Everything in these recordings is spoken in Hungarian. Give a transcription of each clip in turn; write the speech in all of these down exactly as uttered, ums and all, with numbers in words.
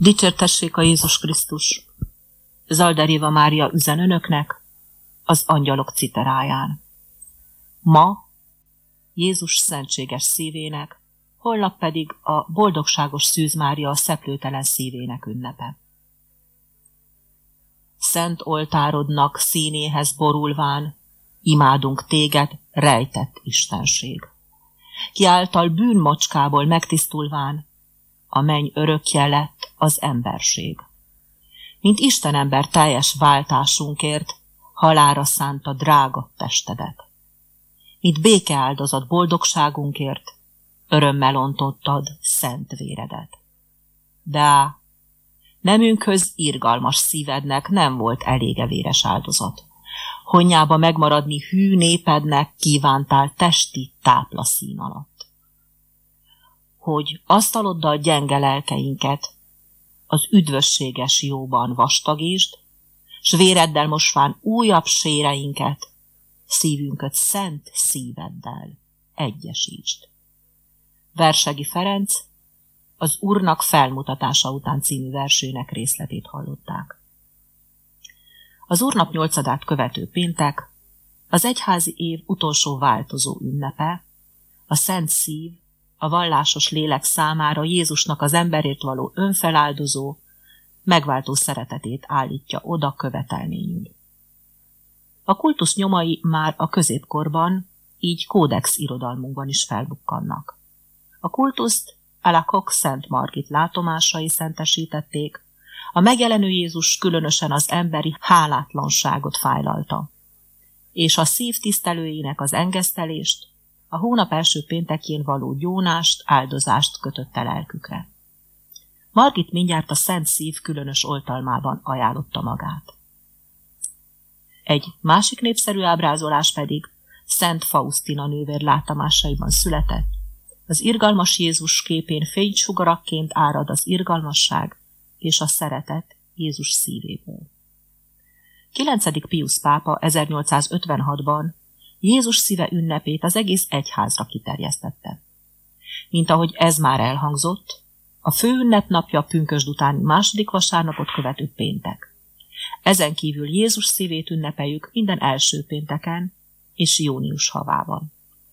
Dicsértessék a Jézus Krisztus! Zalder Éva Mária üzen önöknek az angyalok citeráján. Ma Jézus szentséges szívének, holnap pedig a boldogságos Szűz Mária a szeplőtelen szívének ünnepe. Szent oltárodnak színéhez borulván, imádunk téged, rejtett istenség. Ki által bűnmocskából megtisztulván, a menny örökje lett az emberség. Mint Istenember teljes váltásunkért, halálra szánta drága testedet. Mint békeáldozat boldogságunkért, örömmel ontottad szent véredet. De á, nemünkhöz irgalmas szívednek nem volt elége véres áldozat. Honnyába megmaradni hű népednek kívántál testi táplaszín alatt. Hogy asztaloddal gyenge lelkeinket az üdvösséges jóban vastagítsd, s véreddel mosván újabb séreinket, szívünket szent szíveddel egyesítsd. Versegi Ferenc az Úrnak felmutatása után című versének részletét hallották. Az Úrnap nyolcadát követő péntek, az egyházi év utolsó változó ünnepe, a Szent Szív, a vallásos lélek számára Jézusnak az emberért való önfeláldozó, megváltó szeretetét állítja oda követelményül. A kultusz nyomai már a középkorban, így kódex irodalmunkban is felbukkannak. A kultuszt Alakok Szent Margit látomásai szentesítették, a megjelenő Jézus különösen az emberi hálátlanságot fájlalta, és a szív tisztelőinek az engesztelést, a hónap első péntekjén való gyónást, áldozást kötötte lelkükre. Margit mindjárt a Szent Szív különös oltalmában ajánlotta magát. Egy másik népszerű ábrázolás pedig Szent Faustina nővér látomásaiban született. Az irgalmas Jézus képén fénysugarakként árad az irgalmasság és a szeretet Jézus szívéből. kilencedik Piusz pápa ezernyolcszázötvenhatban Jézus szíve ünnepét az egész egyházra kiterjesztette. Mint ahogy ez már elhangzott, a fő ünnepnapja a pünkösd utáni második vasárnapot követő péntek. Ezen kívül Jézus szívét ünnepeljük minden első pénteken és június havában.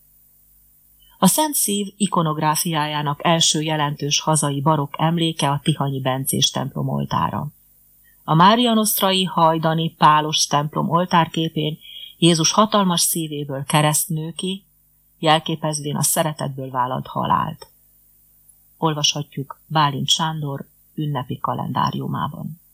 A Szent Szív ikonográfiájának első jelentős hazai barokk emléke a tihanyi bencés templom oltára. A márianosztrai hajdani pálos templom oltárképén Jézus hatalmas szívéből kereszt nő ki, jelképezvén a szeretetből vállalt halált. Olvashatjuk Bálint Sándor ünnepi kalendáriumában.